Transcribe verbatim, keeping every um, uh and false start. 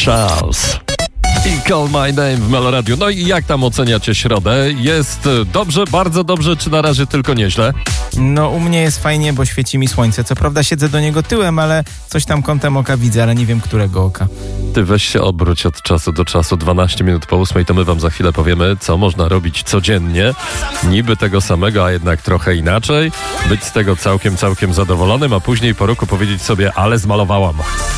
Charles i Call My Name w Meloradiu. No i jak tam oceniacie środę? Jest dobrze, bardzo dobrze, czy na razie tylko nieźle? No u mnie jest fajnie, bo świeci mi słońce. Co prawda siedzę do niego tyłem, ale coś tam kątem oka widzę, ale nie wiem którego oka. Ty weź się obróć od czasu do czasu, dwanaście minut po ósmej, to my wam za chwilę powiemy, co można robić codziennie. Niby tego samego, a jednak trochę inaczej. Być z tego całkiem, całkiem zadowolonym, a później po roku powiedzieć sobie, ale zmalowałam.